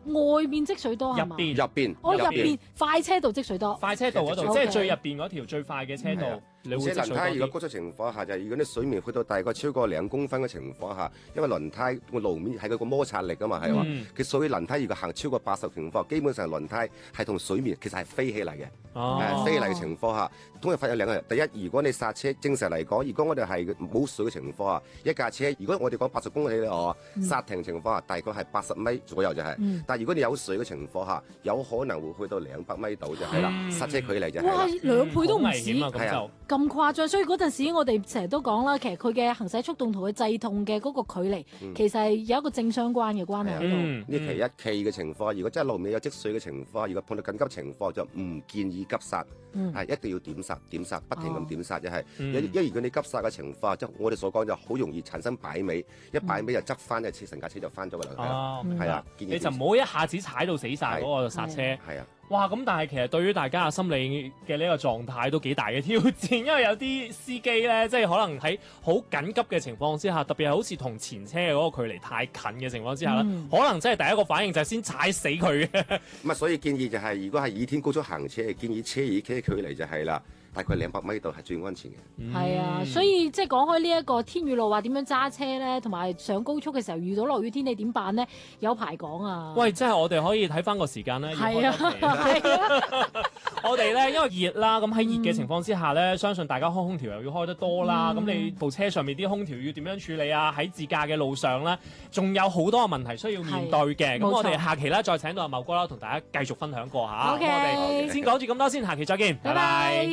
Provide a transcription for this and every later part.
外面積水多係嘛？ 入邊我入邊快車道積水多。 快車道嗰度，即係最入邊嗰條最快嘅車道，你會積水多而且輪胎如果啲。 高速情況下，就係如果啲水面去到大概超過2公分嘅情況下，因為輪胎個路面係佢個摩擦力啊嘛，係話佢所以輪胎如果行超過80情況，基本上輪胎係同水面其實係飛起嚟嘅，飛起嚟嘅情況下，通常發有兩個。第一，如果你剎車正常嚟講，如果我哋係冇水嘅情況下，一架車如果我哋講80公里咧，剎停情況下大概係80米左右就係。但係如果你有水嘅情況下，有可能會去到200米度就係啦，剎車距離就係啦。 哇，2倍都唔止， 咁就咁誇張。所以嗰陣時我哋成日都講啦，其實佢嘅行駛速度同佢制動嘅嗰個距離，其實係有一個正相關嘅關係喺度。 呢期嘅情況，如果真係路面有積水嘅情況，如果碰到緊急情況，就唔建議急剎，係一定要點剎，不停咁點剎，就係因為如果你急剎嘅情況，即係我哋所講就好容易產生擺尾，一擺尾就側翻一次，成架車就翻咗㗎啦。係啊， 你就唔好一下子踩到死晒嗰個剎車。 係啊。 哇！咁但係其實對於大家嘅心理嘅呢個狀態都幾大嘅挑戰，因為有啲司機咧，即係可能喺好緊急嘅情況之下，特別係好似同前車嘅嗰個距離太近嘅情況之下咧，可能真係第一個反應就係先踩死佢嘅。 咁啊，所以建議就係、如果係倚天高速行車，建議車與車距離就係啦，大概200米度係最安全嘅。 係啊，所以即係講開呢一個天雨路話點樣揸車咧，同埋上高速嘅時候遇到落雨天你點辦咧？有排講啊！ 喂，即係我哋可以睇翻個時間咧。 係啊， 我哋咧因為熱啦，咁喺熱嘅情況之下咧，相信大家開空調又要開得多啦。咁你部車上面啲空調要點樣處理啊？喺自駕嘅路上咧，仲有好多嘅問題需要面對嘅。咁我哋下期咧再請到阿茂哥啦，同大家繼續分享過嚇。 OK， 我哋先講住咁多先，下期再見，拜拜。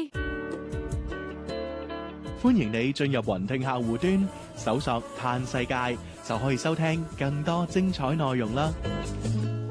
歡迎你進入雲聽客戶端，搜索嘆世界，就可以收聽更多精彩內容啦。